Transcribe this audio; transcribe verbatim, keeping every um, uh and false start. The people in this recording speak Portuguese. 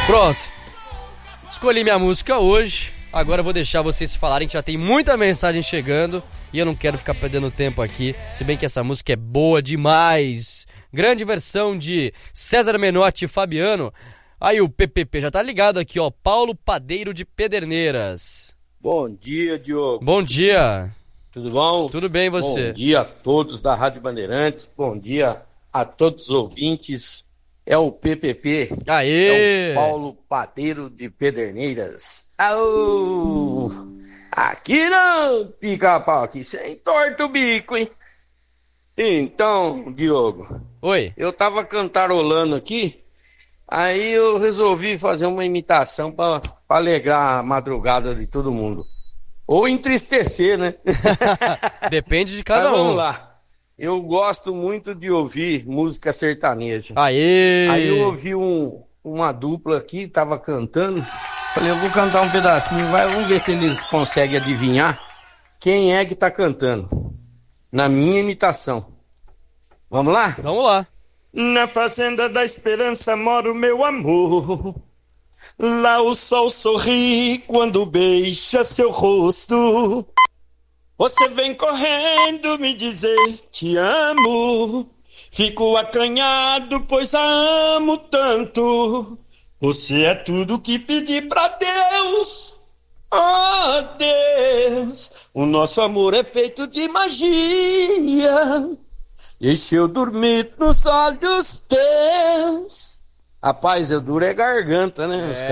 Pronto. Escolhi minha música hoje. Agora eu vou deixar vocês falarem que já tem muita mensagem chegando e eu não quero ficar perdendo tempo aqui, se bem que essa música é boa demais. Grande versão de César Menotti e Fabiano. Aí o P P P já tá ligado aqui, ó. Paulo Padeiro de Pederneiras. Bom dia, Diogo. Bom dia. Tudo bom? Tudo bem, e você? Bom dia a todos da Rádio Bandeirantes. Bom dia a todos os ouvintes. É o P P P. Aê! É o Paulo Padeiro de Pederneiras. Au! Aqui não, pica-pau, aqui você entorta o bico, hein? Então, Diogo. Oi. Eu tava cantarolando aqui, aí eu resolvi fazer uma imitação pra, pra alegrar a madrugada de todo mundo. Ou entristecer, né? Depende de cada Mas um. vamos lá. Eu gosto muito de ouvir música sertaneja. Aê! Aí eu ouvi um, uma dupla aqui, tava cantando. Falei, eu vou cantar um pedacinho, vai, vamos ver se eles conseguem adivinhar quem é que tá cantando. Na minha imitação. Vamos lá? Vamos lá. Na fazenda da esperança mora o meu amor. Lá o sol sorri quando beija seu rosto. Você vem correndo me dizer te amo. Fico acanhado pois a amo tanto. Você é tudo que pedi pra Deus. Oh Deus, o nosso amor é feito de magia. Deixa eu dormir nos olhos teus. Rapaz, eu duro é garganta, né? É.